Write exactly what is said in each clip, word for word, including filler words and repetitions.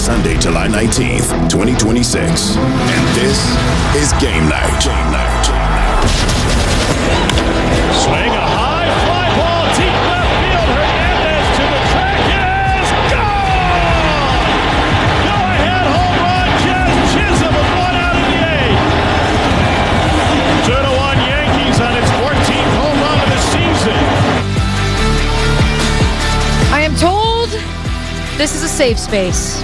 Sunday, July nineteenth, twenty twenty-six. And this is Game Night. Game Night. Swing a high fly ball, deep left field. Hernandez to the track. It is gone! Go-ahead home run. Jazz Chisholm with one out of the eighth. two to one Yankees on its fourteenth home run of the season. I am told this is a safe space.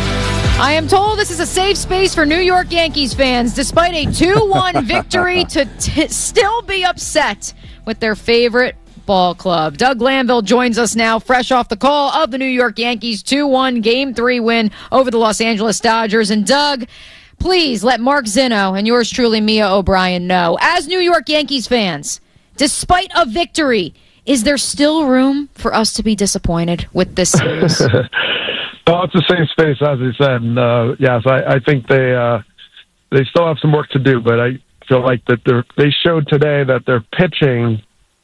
I am told this is a safe space for New York Yankees fans, despite a two one victory, to t- still be upset with their favorite ball club. Doug Glanville joins us now, fresh off the call of the New York Yankees two one Game three win over the Los Angeles Dodgers. And Doug, please let Mark Zinno and yours truly, Mia O'Brien, know, as New York Yankees fans, despite a victory, is there still room for us to be disappointed with this series? Well, it's the same space, as he said. And, uh, yes, I, I think they uh, they still have some work to do, but I feel like that they're, they showed today that their pitching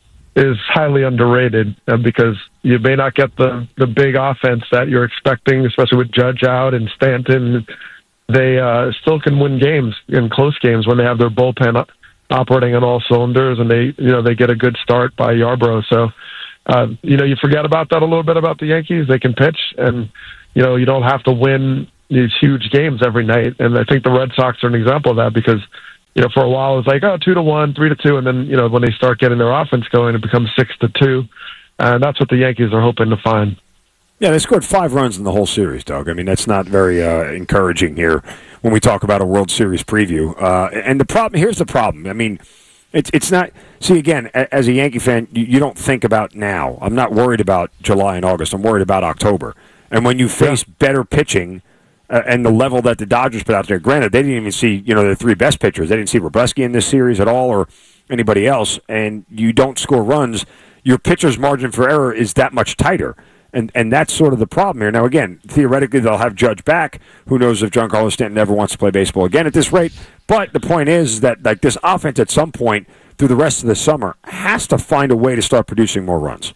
is highly underrated uh, because you may not get the, the big offense that you're expecting, especially with Judge out and Stanton. They uh, still can win games in close games when they have their bullpen operating on all cylinders, and they you know they get a good start by Yarbrough. So uh, you know you forget about that a little bit about the Yankees. They can pitch, and you know you don't have to win these huge games every night. And I think the Red Sox are an example of that because you know for a while it was like oh two to one, three to two, and then you know when they start getting their offense going, it becomes six to two, and that's what the Yankees are hoping to find. Yeah, they scored five runs in the whole series, Doug. I mean, that's not very uh, encouraging here when we talk about a World Series preview. Uh, and the problem, here's the problem. I mean, it's it's not. See, again, as a Yankee fan, you, you don't think about now. I'm not worried about July and August. I'm worried about October. And when you face yeah. better pitching uh, and the level that the Dodgers put out there, granted, they didn't even see you know their three best pitchers. They didn't see Robleski in this series at all or anybody else. And you don't score runs. Your pitcher's margin for error is that much tighter. And and that's sort of the problem here. Now, again, theoretically, they'll have Judge back. Who knows if Giancarlo Stanton ever wants to play baseball again at this rate. But the point is that like this offense at some point through the rest of the summer has to find a way to start producing more runs.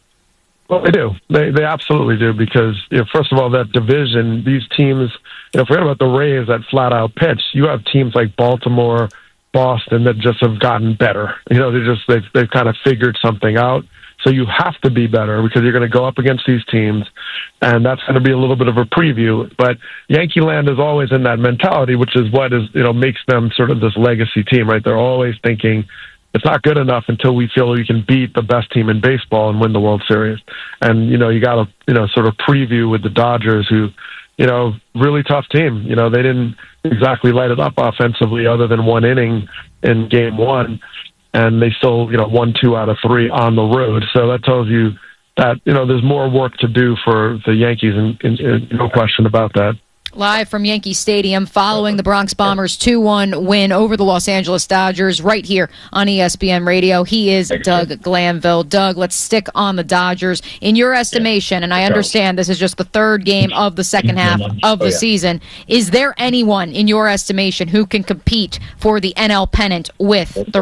Well, they do. They they absolutely do because, you know, first of all, that division, these teams, you know, forget about the Rays that flat-out pitch. You have teams like Baltimore, Boston that just have gotten better. You know, they just they've, they've kind of figured something out. So you have to be better because you're going to go up against these teams, and that's going to be a little bit of a preview. But Yankee Land is always in that mentality, which is what is you know makes them sort of this legacy team, right? They're always thinking it's not good enough until we feel we can beat the best team in baseball and win the World Series. And you know you got to you know sort of preview with the Dodgers, who you know really tough team. You know they didn't exactly light it up offensively, other than one inning in Game One. And they still, you know, won two out of three on the road. So that tells you that, you know, there's more work to do for the Yankees, and, and, and no question about that. Live from Yankee Stadium, following the Bronx Bombers' two one win over the Los Angeles Dodgers, right here on E S P N Radio. He is Doug Glanville. Doug, let's stick on the Dodgers. In your estimation, and I understand this is just the third game of the second half of the season, is there anyone, in your estimation, who can compete for the N L pennant with the